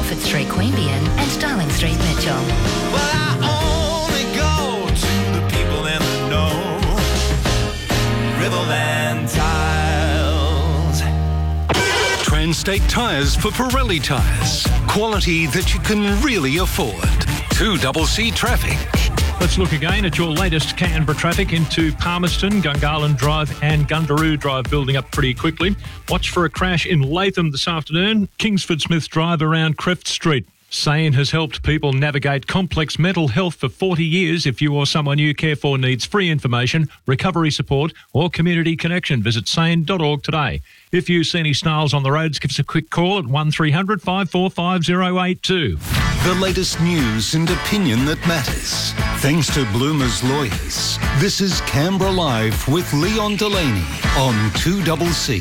Bedford Street, Queanbeyan and Darling Street, Mitchell. Well, I only go to the people in the know. Riverland Tiles. Trans-State Tyres for Pirelli tyres. Quality that you can really afford. 2CC Traffic. Let's look again at your latest Canberra traffic into Palmerston, Gungahlin Drive and Gundaroo Drive building up pretty quickly. Watch for a crash in Latham this afternoon. Kingsford Smith Drive around Creft Street. SANE has helped people navigate complex mental health for 40 years. If you or someone you care for needs free information, recovery support or community connection, visit sane.org today. If you see any snarls on the roads, give us a quick call at 1300 545 082. The latest news and opinion that matters. Thanks to Bloomer's Lawyers. This is Canberra Live with Leon Delaney on 2CC.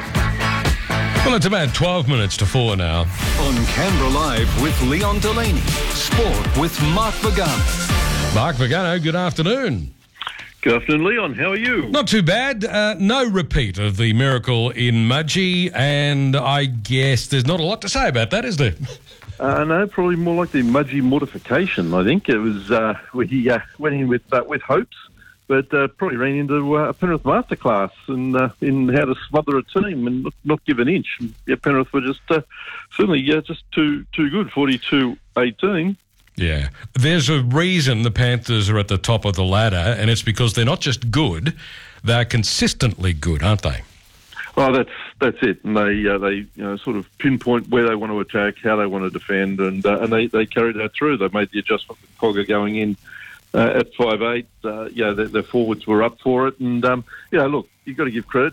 Well, it's about 12 minutes to 4 now. On Canberra Live with Leon Delaney. Sport with Mark Vagano. Mark Vagano, good afternoon. Good afternoon, Leon. How are you? Not too bad. No repeat of the miracle in Mudgee, and I guess there's not a lot to say about that, is there? No, probably more like the Mudgee mortification. I think it was we went in with hopes, but probably ran into a Penrith masterclass in how to smother a team and not give an inch. Yeah, Penrith were just certainly just too good. 42-18. Yeah, there's a reason the Panthers are at the top of the ladder, and it's because they're not just good; they're consistently good, aren't they? Oh, that's it. And they sort of pinpoint where they want to attack, how they want to defend, and they carried that through. They made the adjustment with Cogger going in at 5'8". Their forwards were up for it, and look, you've got to give credit.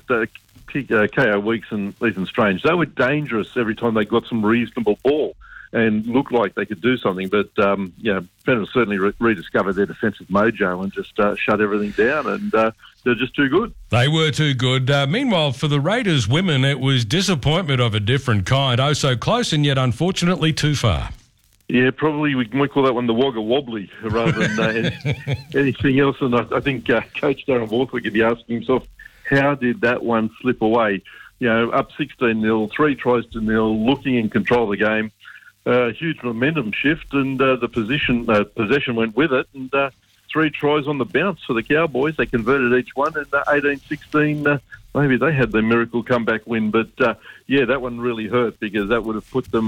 K.O. Weeks and Ethan Strange, they were dangerous every time they got some reasonable ball and looked like they could do something. But, Penrith certainly rediscovered their defensive mojo and just shut everything down, and they're just too good. They were too good. Meanwhile, for the Raiders women, it was disappointment of a different kind. Oh, so close and yet unfortunately too far. Yeah, probably we might call that one the Wagga Wobbly rather than anything else. And I think Coach Darren Borthwick could be asking himself, how did that one slip away? You know, up 16-0, 3 tries to 0, looking in control of the game. Huge momentum shift, and the possession went with it, and 3 tries on the bounce for the Cowboys. They converted each one, and 18-16, maybe they had their miracle comeback win. But, that one really hurt because that would have put them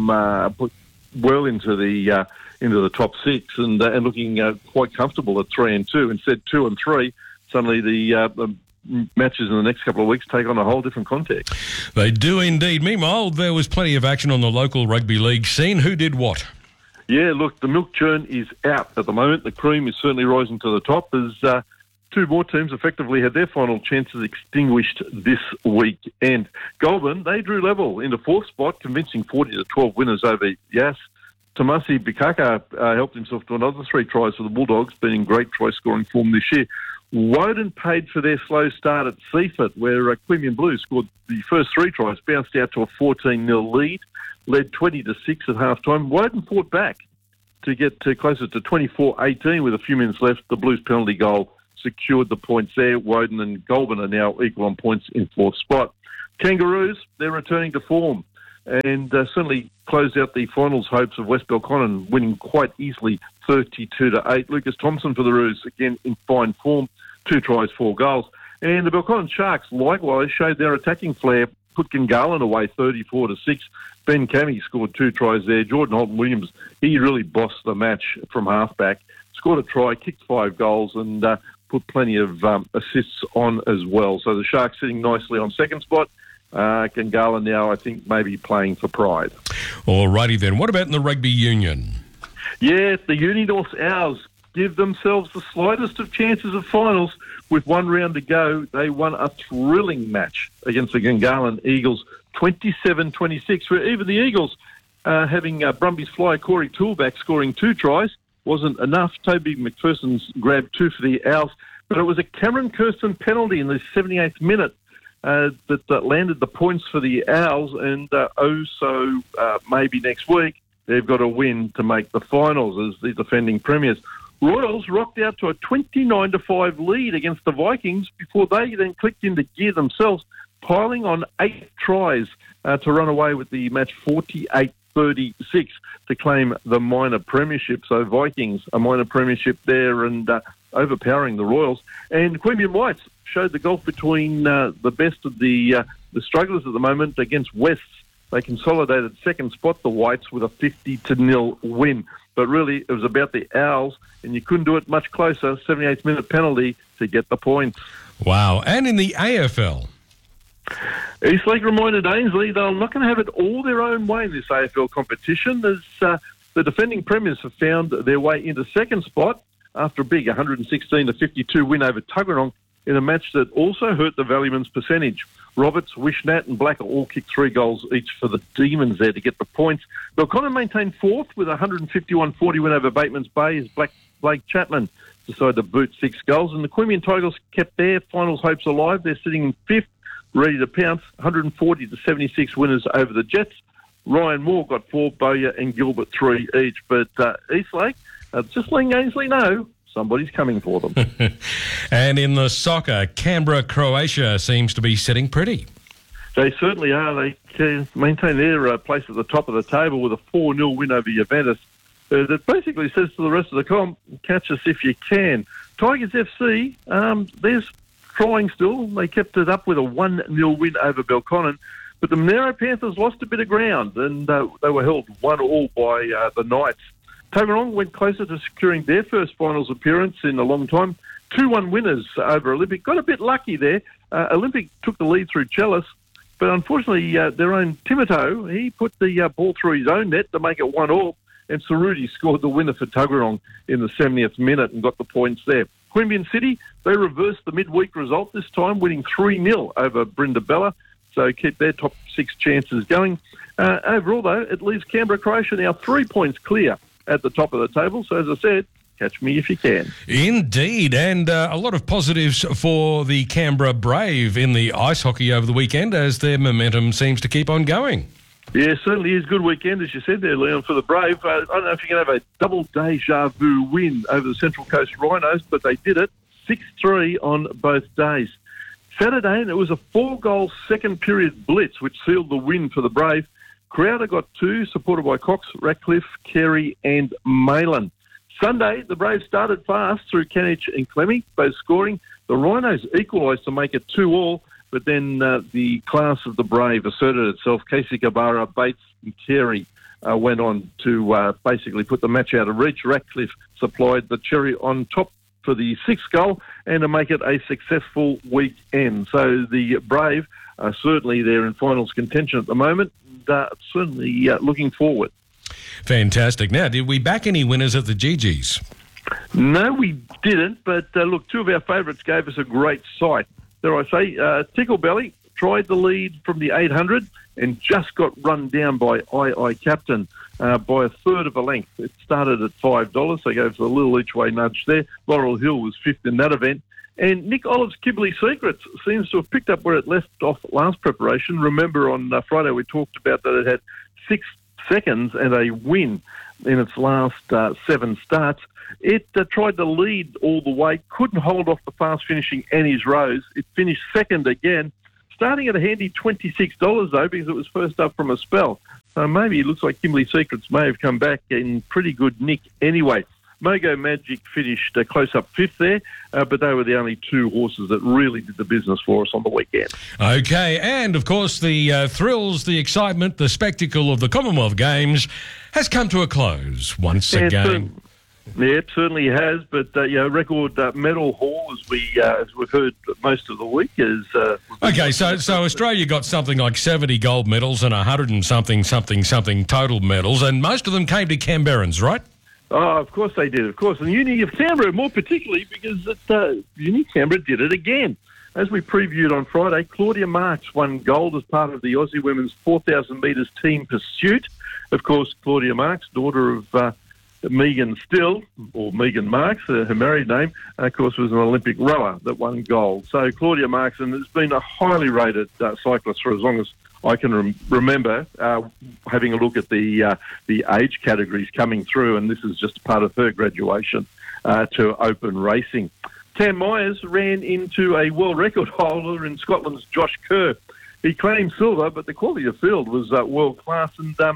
well into the top 6 and looking quite comfortable at 3-2. Instead, 2-3, suddenly the matches in the next couple of weeks take on a whole different context. They do indeed. Meanwhile, there was plenty of action on the local rugby league scene. Who did what? Yeah, look, the milk churn is out at the moment. The cream is certainly rising to the top as 2 more teams effectively had their final chances extinguished this week. And Goulburn, they drew level into 4th spot, convincing 40-12 winners over Yass. Tomasi Bikaka helped himself to another 3 tries for the Bulldogs, being in great try-scoring form this year. Woden paid for their slow start at Seaford, where Queanbeyan Blues scored the first 3 tries, bounced out to a 14-0 lead, led 20-6 at half-time. Woden fought back to get closer to 24-18 with a few minutes left. The Blues penalty goal secured the points there. Woden and Goulburn are now equal on points in 4th spot. Kangaroos, they're returning to form and certainly closed out the finals hopes of West Belconnen, winning quite easily 32-8. Lucas Thompson for the Roos, again in fine form, 2 tries, 4 goals. And the Belconnen Sharks likewise showed their attacking flair, put Gungahlin away 34-6. Ben Cammy scored 2 tries there. Jordan Holton-Williams, he really bossed the match from halfback, scored a try, kicked 5 goals and put plenty of assists on as well. So the Sharks sitting nicely on 2nd spot. Gungahlin now, I think, maybe playing for pride. All righty then. What about in the rugby union? Yeah, the Uninorth Owls give themselves the slightest of chances of finals. With 1 round to go, they won a thrilling match against the Gungahlin Eagles, 27-26, where even the Eagles, having Brumbies flyer Corey Toolback scoring 2 tries, wasn't enough. Toby McPherson's grabbed 2 for the Owls, but it was a Cameron Kirsten penalty in the 78th minute that landed the points for the Owls, and maybe next week they've got a win to make the finals as the defending premiers. Royals rocked out to a 29-5 lead against the Vikings before they then clicked into gear themselves, piling on 8 tries to run away with the match 48-36. 36 to claim the minor premiership. So Vikings, a minor premiership there and overpowering the Royals. And Queanbeyan Whites showed the gulf between the best of the strugglers at the moment against Wests. They consolidated second spot, the Whites, with a 50-0 win. But really, it was about the Owls, and you couldn't do it much closer. 78th minute penalty to get the points. Wow. And in the AFL? Eastlake reminded Ainsley they're not going to have it all their own way in this AFL competition, as the defending premiers have found their way into second spot after a big 116-52 win over Tuggeranong in a match that also hurt the Valleyman's percentage. Roberts, Wishnat and Blacker all kicked 3 goals each for the Demons there to get the points. Belconnen maintained fourth with a 151-40 win over Bateman's Bay as Blake Chapman decided to boot 6 goals. And the Queanbeyan Tigers kept their finals hopes alive. They're sitting in fifth, ready to pounce, 140-76 winners over the Jets. Ryan Moore got 4, Bowyer and Gilbert 3 each. But Eastlake, just letting Ainsley know, somebody's coming for them. And in the soccer, Canberra, Croatia seems to be sitting pretty. They certainly are. They maintain their place at the top of the table with a 4-0 win over Juventus. That basically says to the rest of the comp, catch us if you can. Tigers FC, they're trying still. They kept it up with a 1-0 win over Belconnen. But the Monero Panthers lost a bit of ground and they were held 1-1 by the Knights. Tuggeranong went closer to securing their first finals appearance in a long time. 2-1 winners over Olympic. Got a bit lucky there. Olympic took the lead through Chalice, but unfortunately their own Timito, he put the ball through his own net to make it 1-1, and Cerruti scored the winner for Tuggeranong in the 70th minute and got the points there. Queanbeyan City, they reversed the midweek result this time, winning 3-0 over Brindabella, so keep their top 6 chances going. Overall, though, it leaves Canberra, Croatia now 3 points clear at the top of the table. So, as I said, catch me if you can. Indeed, and a lot of positives for the Canberra Brave in the ice hockey over the weekend as their momentum seems to keep on going. Yeah, certainly is. Good weekend, as you said there, Leon, for the Brave. I don't know if you can have a double deja vu win over the Central Coast Rhinos, but they did it. 6-3 on both days. Saturday, and it was a 4-goal second period blitz which sealed the win for the Brave. Crowder got 2, supported by Cox, Ratcliffe, Carey and Malin. Sunday, the Braves started fast through Canich and Clemmy, both scoring. The Rhinos equalised to make it 2-2, but then the class of the Brave asserted itself. Casey Gabara, Bates and Carey went on to basically put the match out of reach. Ratcliffe supplied the cherry on top for the 6th goal and to make it a successful weekend. So the Brave are certainly there in finals contention at the moment. Certainly looking forward. Fantastic. Now, did we back any winners at the GGs? No, we didn't, but look, 2 of our favourites gave us a great sight. Dare I say, Ticklebelly tried the lead from the 800 and just got run down by II Captain by a third of a length. It started at $5, so gave us a little each-way nudge there. Laurel Hill was 5th in that event. And Nick Olive's Kibbley Secrets seems to have picked up where it left off last preparation. Remember on Friday we talked about that it had 6 seconds and a win in its last 7 starts. It tried to lead all the way, couldn't hold off the fast-finishing Annie's Rose. It finished second again, starting at a handy $26 though, because it was first up from a spell. So maybe it looks like Kibbley Secrets may have come back in pretty good nick anyway. Mogo Magic finished close up 5th there, but they were the only 2 horses that really did the business for us on the weekend. Okay, and of course the thrills, the excitement, the spectacle of the Commonwealth Games has come to a close once again. Yeah, it certainly has, but record medal haul as we've heard most of the week is. Okay, so Australia got something like 70 gold medals and 100 and something total medals, and most of them came to Canberrans, right? Oh, of course they did, of course. And Uni of Canberra, more particularly, because Uni of Canberra did it again. As we previewed on Friday, Claudia Marks won gold as part of the Aussie Women's 4,000 metres team pursuit. Of course, Claudia Marks, daughter of Megan Still, or Megan Marks, her married name, of course, was an Olympic rower that won gold. So Claudia Marks, and has been a highly rated cyclist for as long as I can remember, having a look at the age categories coming through, and this is just part of her graduation to open racing. Tam Myers ran into a world record holder in Scotland's Josh Kerr. He claimed silver, but the quality of field was world class, and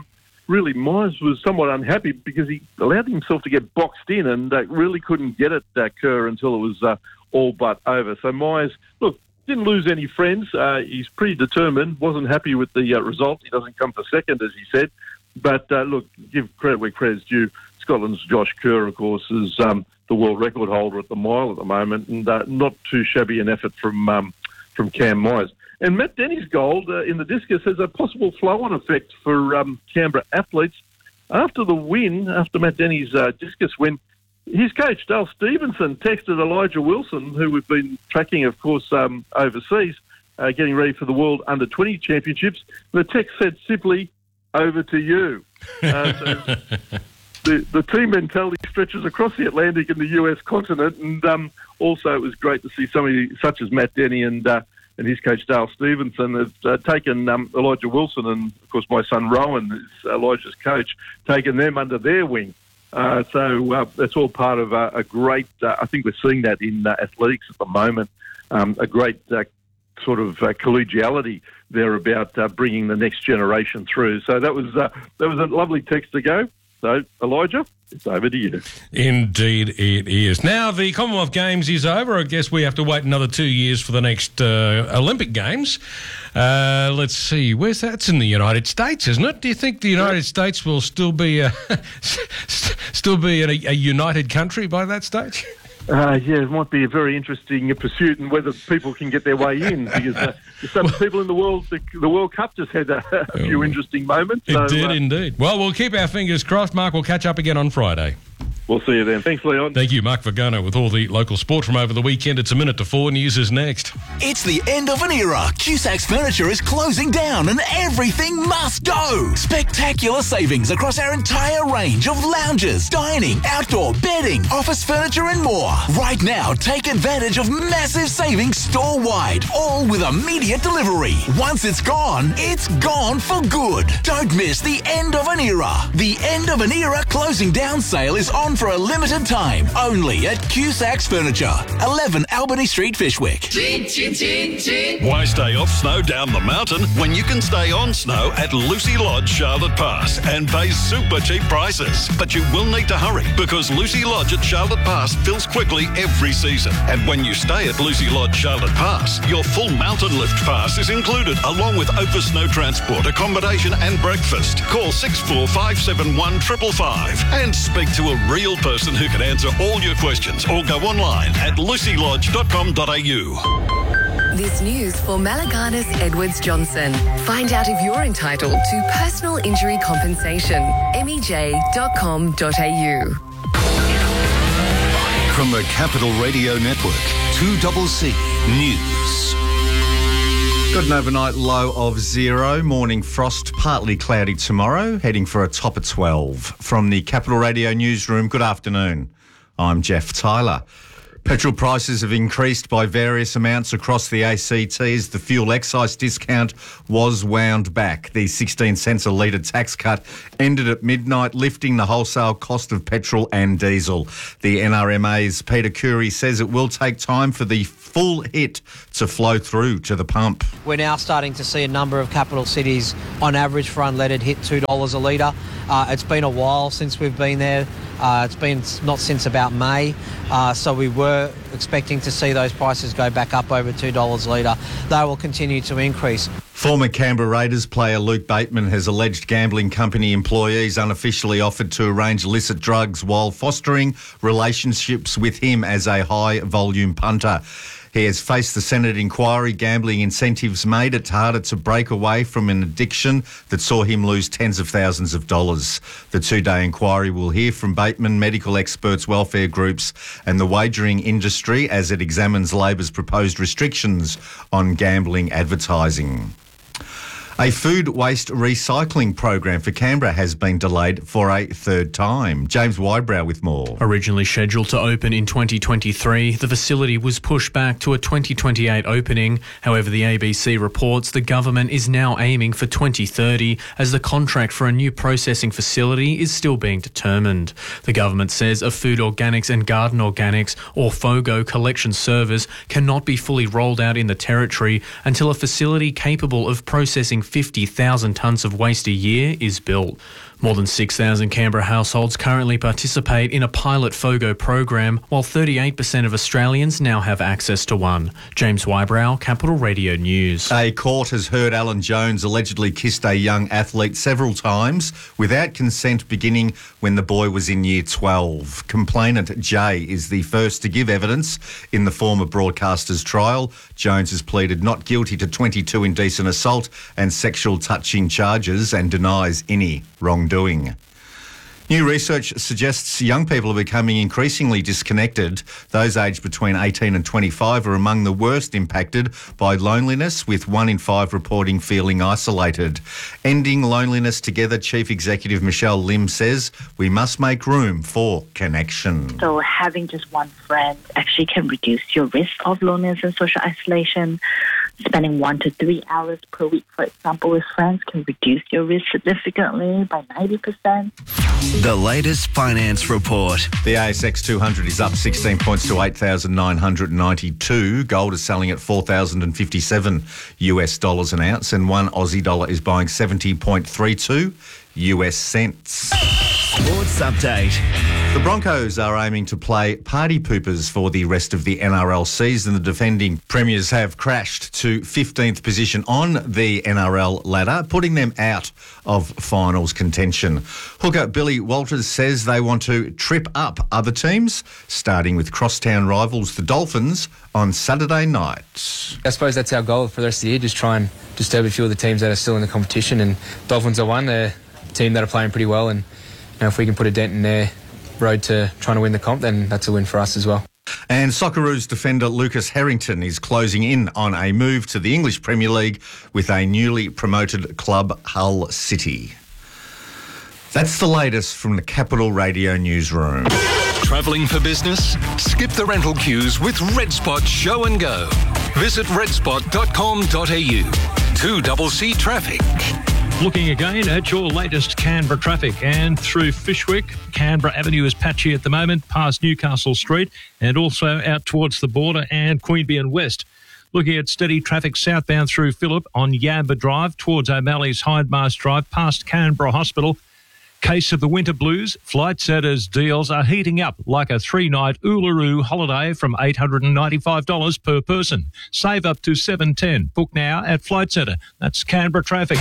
really Myers was somewhat unhappy because he allowed himself to get boxed in and really couldn't get at Kerr until it was all but over. So Myers, look, didn't lose any friends. He's pretty determined, wasn't happy with the result. He doesn't come for second, as he said. But, look, give credit where credit's due. Scotland's Josh Kerr, of course, is the world record holder at the mile at the moment, and not too shabby an effort from Cam Myers. And Matt Denny's gold in the discus has a possible flow-on effect for Canberra athletes. After the win, after Matt Denny's discus win, his coach, Dale Stevenson, texted Elijah Wilson, who we've been tracking, of course, overseas, getting ready for the World Under-20 Championships. The text said simply, "Over to you." So the team mentality stretches across the Atlantic and the US continent, and also it was great to see somebody such as Matt Denny and his coach Dale Stevenson have taken Elijah Wilson and, of course, my son Rowan, is Elijah's coach, taken them under their wing. So that's all part of a great, I think we're seeing that in athletics at the moment, a great sort of collegiality there about bringing the next generation through. So that was a lovely text to go. So, Elijah, it's over to you. Indeed it is. Now, the Commonwealth Games is over. I guess we have to wait another 2 years for the next Olympic Games. Let's see. Where's that? It's in the United States, isn't it? Do you think the United States will still be a united country by that stage? Yeah, it might be a very interesting pursuit, and whether people can get their way in, because some people in the World Cup just had a few interesting moments. It did indeed. Well, we'll keep our fingers crossed. Mark, we'll catch up again on Friday. We'll see you then. Thanks, Leon. Thank you, Mark Vagano, with all the local sport from over the weekend. It's 1:04. News is next. It's the end of an era. Cusacks Furniture is closing down and everything must go. Spectacular savings across our entire range of lounges, dining, outdoor, bedding, office furniture and more. Right now, take advantage of massive savings store-wide, all with immediate delivery. Once it's gone for good. Don't miss the end of an era. The end of an era closing down sale is on for a limited time, only at Cusacks Furniture, 11 Albany Street, Fishwick. Why stay off snow down the mountain when you can stay on snow at Lucy Lodge, Charlotte Pass, and pay super cheap prices? But you will need to hurry, because Lucy Lodge at Charlotte Pass fills quickly every season. And when you stay at Lucy Lodge, Charlotte Pass, your full mountain lift pass is included, along with over snow transport, accommodation and breakfast. Call 64571 555 and speak to a real person who can answer all your questions, or go online at lucylodge.com.au. This news for Malaganas Edwards Johnson. Find out if you're entitled to personal injury compensation. MEJ.com.au. From the Capital Radio Network, 2CC News. Got an overnight low of 0, morning frost, partly cloudy tomorrow, heading for a top of 12. From the Capital Radio Newsroom, good afternoon. I'm Jeff Tyler. Petrol prices have increased by various amounts across the ACT as the fuel excise discount was wound back. The 16 cents a litre tax cut ended at midnight, lifting the wholesale cost of petrol and diesel. The NRMA's Peter Curry says it will take time for the full hit to flow through to the pump. We're now starting to see a number of capital cities on average for unleaded hit $2 a litre. It's been a while since we've been there. It's been not since about May, so we were expecting to see those prices go back up over $2 a litre. They will continue to increase. Former Canberra Raiders player Luke Bateman has alleged gambling company employees unofficially offered to arrange illicit drugs while fostering relationships with him as a high-volume punter. He has faced the Senate inquiry. Gambling incentives made it harder to break away from an addiction that saw him lose tens of thousands of dollars. The 2-day inquiry will hear from Bateman, medical experts, welfare groups and the wagering industry as it examines Labor's proposed restrictions on gambling advertising. A food waste recycling program for Canberra has been delayed for a third time. James Wybrow with more. Originally scheduled to open in 2023, the facility was pushed back to a 2028 opening. However, the ABC reports the government is now aiming for 2030 as the contract for a new processing facility is still being determined. The government says a Food Organics and Garden Organics, or FOGO, collection service cannot be fully rolled out in the territory until a facility capable of processing 50,000 tonnes of waste a year is built. More than 6,000 Canberra households currently participate in a pilot FOGO program, while 38% of Australians now have access to one. James Wybrow, Capital Radio News. A court has heard Alan Jones allegedly kissed a young athlete several times without consent, beginning when the boy was in year 12. Complainant Jay is the first to give evidence in the former broadcaster's trial. Jones has pleaded not guilty to 22 indecent assault and sexual touching charges and denies any wrongdoing. New research suggests young people are becoming increasingly disconnected. Those aged between 18 and 25 are among the worst impacted by loneliness, with 1 in 5 reporting feeling isolated. Ending loneliness together, Chief Executive Michelle Lim says we must make room for connection. So having just one friend actually can reduce your risk of loneliness and social isolation. Spending 1 to 3 hours per week, for example, with friends can reduce your risk significantly by 90%. The latest finance report. The ASX 200 is up 16 points to 8,992. Gold is selling at $4,057 US an ounce, and one Aussie dollar is buying 70.32 US cents. Sports update. The Broncos are aiming to play party poopers for the rest of the NRL season. The defending premiers have crashed to 15th position on the NRL ladder, putting them out of finals contention. Hooker Billy Walters says they want to trip up other teams, starting with crosstown rivals the Dolphins on Saturday night. I suppose that's our goal for the rest of the year, just try and disturb a few of the teams that are still in the competition, and Dolphins are one. They're a team that are playing pretty well, and if we can put a dent in their road to trying to win the comp, then that's a win for us as well. And Socceroos defender Lucas Harrington is closing in on a move to the English Premier League with a newly promoted club, Hull City. That's the latest from the Capital Radio newsroom. Travelling for business? Skip the rental queues with Red Spot Show and Go. Visit redspot.com.au. 2CC Traffic. Looking again at your latest Canberra traffic, and through Fyshwick, Canberra Avenue is patchy at the moment, past Newcastle Street, and also out towards the border and Queanbeyan West. Looking at steady traffic southbound through Phillip on Yamba Drive towards O'Malley's Hindmarsh Drive, past Canberra Hospital. Case of the winter blues, Flight Setters deals are heating up like a 3-night Uluru holiday from $895 per person. Save up to $710. Book now at Flight Centre. That's Canberra traffic.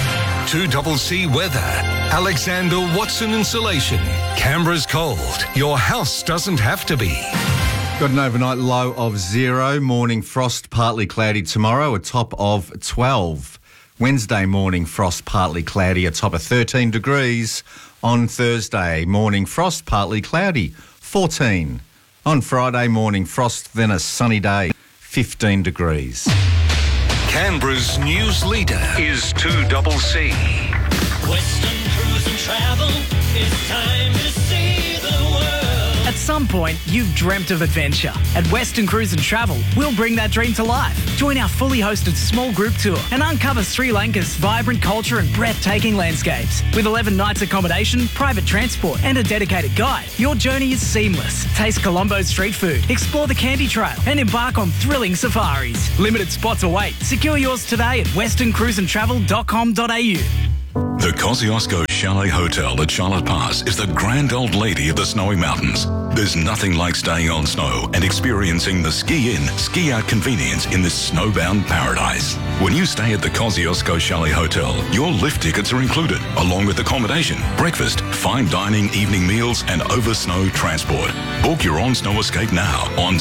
2CC weather. Alexander Watson Insulation. Canberra's cold. Your house doesn't have to be. Got an overnight low of 0. Morning frost, partly cloudy tomorrow, a top of 12. Wednesday morning frost, partly cloudy, a top of 13 degrees. On Thursday, morning frost, partly cloudy, 14. On Friday, morning frost, then a sunny day, 15 degrees. Canberra's news leader is 2CC. Western Cruise and Travel, it's time to see the world. At some point, you've dreamt of adventure. At Western Cruise and Travel, we'll bring that dream to life. Join our fully hosted small group tour and uncover Sri Lanka's vibrant culture and breathtaking landscapes. With 11 nights accommodation, private transport and a dedicated guide, your journey is seamless. Taste Colombo's street food, explore the Candy Trail and embark on thrilling safaris. Limited spots await. Secure yours today at westerncruiseandtravel.com.au. The Kosciuszko Chalet Hotel at Charlotte Pass is the grand old lady of the snowy mountains. There's nothing like staying on snow and experiencing the ski-in, ski-out convenience in this snowbound paradise. When you stay at the Kosciuszko Chalet Hotel, your lift tickets are included, along with accommodation, breakfast, fine dining, evening meals, and over-snow transport. Book your on-snow escape now on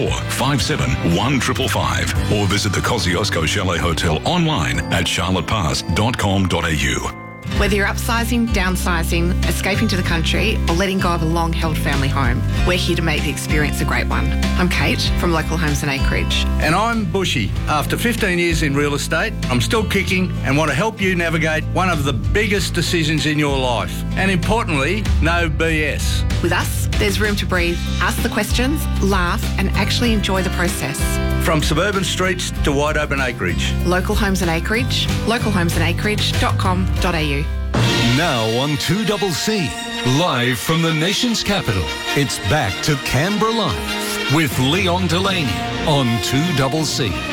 6457-1555 or visit the Kosciuszko Chalet Hotel online at charlottepass.com.au. Whether you're upsizing, downsizing, escaping to the country, or letting go of a long-held family home, we're here to make the experience a great one. I'm Kate from Local Homes and Acreage. And I'm Bushy. After 15 years in real estate, I'm still kicking and want to help you navigate one of the biggest decisions in your life. And importantly, no BS. With us, there's room to breathe, ask the questions, laugh, and actually enjoy the process. From suburban streets to wide open acreage. Local Homes and Acreage, localhomesandaCreage.com.au. Now on 2CC, live from the nation's capital, it's back to Canberra Live with Leon Delaney on 2CC.